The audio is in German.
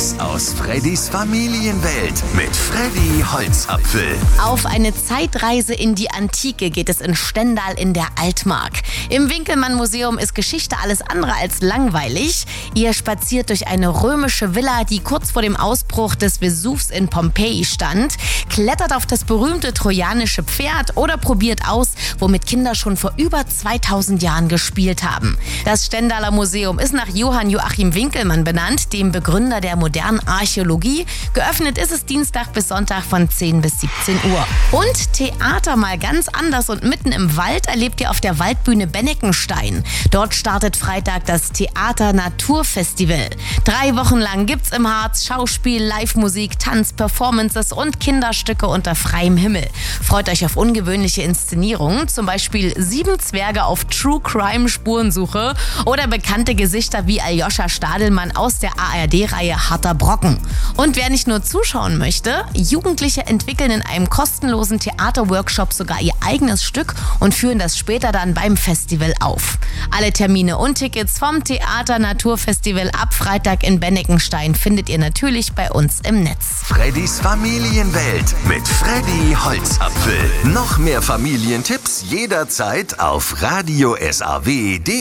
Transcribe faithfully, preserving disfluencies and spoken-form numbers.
Tipps aus Freddys Familienwelt mit Freddy Holzapfel. Auf eine Zeitreise in die Antike geht es in Stendal in der Altmark. Im Winkelmann-Museum ist Geschichte alles andere als langweilig. Ihr spaziert durch eine römische Villa, die kurz vor dem Ausbruch des Vesuvs in Pompeji stand, klettert auf das berühmte trojanische Pferd oder probiert aus, womit Kinder schon vor über zweitausend Jahren gespielt haben. Das Stendaler Museum ist nach Johann Joachim Winkelmann benannt, dem Begründer der modernen Archäologie. Geöffnet ist es Dienstag bis Sonntag von zehn bis siebzehn Uhr. Und Theater mal ganz anders und mitten im Wald erlebt ihr auf der Waldbühne Benneckenstein. Dort startet Freitag das Theater Naturfestival. Drei Wochen lang gibt's im Harz Schauspiel, Live-Musik, Tanz, Performances und Kinderstücke unter freiem Himmel. Freut euch auf ungewöhnliche Inszenierungen, zum Beispiel Sieben Zwerge auf True-Crime-Spurensuche oder bekannte Gesichter wie Aljoscha Stadelmann aus der A R D-Reihe Harter Brocken. Und wer nicht nur zuschauen möchte, Jugendliche entwickeln in einem kostenlosen Theaterworkshop sogar ihr eigenes Stück und führen das später dann beim Festival auf. Alle Termine und Tickets vom Theater Naturfestival ab Freitag in Benneckenstein findet ihr natürlich bei uns im Netz. Freddys Familienwelt mit Freddy Holzapfel. Noch mehr Familientipps jederzeit auf radio S A W punkt de.